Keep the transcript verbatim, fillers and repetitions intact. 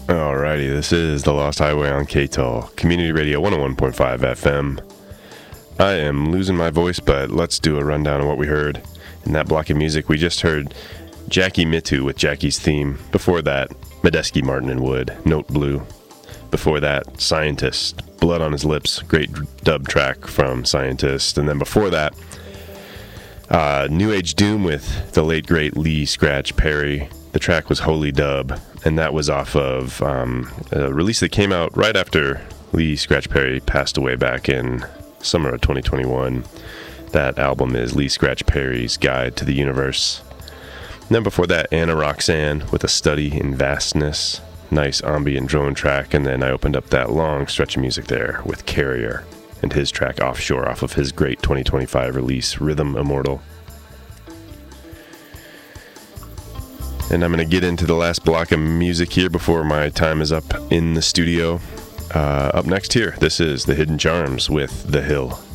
Alrighty, this is The Lost Highway on K T O L, Community Radio one oh one point five F M. I am losing my voice, but let's do a rundown of what we heard. In that block of music, we just heard Jackie Mittoo with Jackie's Theme. Before that, Medeski, Martin and Wood, Note Blue. Before that, Scientist, Blood on His Lips, great dub track from Scientist. And then before that, uh, New Age Doom with the late great Lee Scratch Perry. The track was Holy Dub, and that was off of um, a release that came out right after Lee Scratch Perry passed away back in summer of twenty twenty-one. That album is Lee Scratch Perry's Guide to the Universe. And then before that, Anna Roxanne with A Study in Vastness. Nice ambient drone track. And then I opened up that long stretch of music there with Carrier and his track Offshore off of his great twenty twenty-five release, Rhythm Immortal. And I'm going to get into the last block of music here before my time is up in the studio. Uh, up next here, this is The Hidden Charms with The Hill.